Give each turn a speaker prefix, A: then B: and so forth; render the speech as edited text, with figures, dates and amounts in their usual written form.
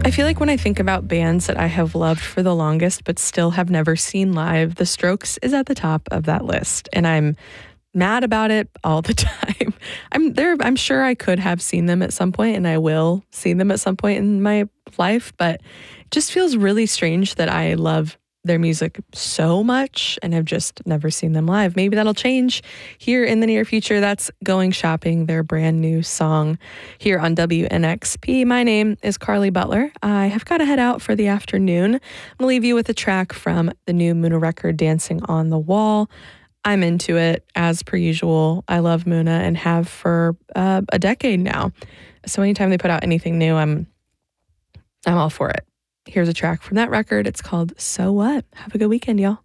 A: I feel like when I think about bands that I have loved for the longest but still have never seen live, The Strokes is at the top of that list, and I'm mad about it all the time. I'm sure I could have seen them at some point, and I will see them at some point in my life, but it just feels really strange that I love their music so much and have just never seen them live. Maybe that'll change here in the near future. That's Going Shopping, their brand new song here on WNXP. My name is Carly Butler. I have got to head out for the afternoon. I'm going to leave you with a track from the new Muna record, Dancing on the Wall. I'm into it as per usual. I love Muna and have for a decade now. So anytime they put out anything new, I'm all for it. Here's a track from that record. It's called So What? Have a good weekend, y'all.